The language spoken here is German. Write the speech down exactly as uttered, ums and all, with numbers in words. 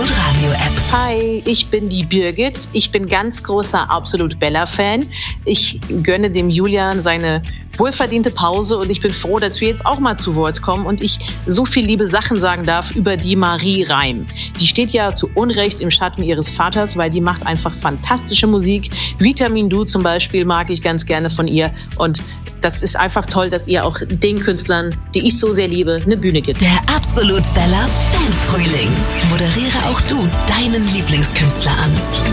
Absolut Radio App. Hi, ich bin die Birgit. Ich bin ganz großer Absolut Bella-Fan. Ich gönne dem Julian seine wohlverdiente Pause und ich bin froh, dass wir jetzt auch mal zu Wort kommen und ich so viel liebe Sachen sagen darf über die Marie Reim. Die steht ja zu Unrecht im Schatten ihres Vaters, weil die macht einfach fantastische Musik. Vitamin Du zum Beispiel mag ich ganz gerne von ihr und das ist einfach toll, dass ihr auch den Künstlern, die ich so sehr liebe, eine Bühne gibt. Der Absolut Bella Fanfrühling. Moderiere auch du deinen Lieblingskünstler an.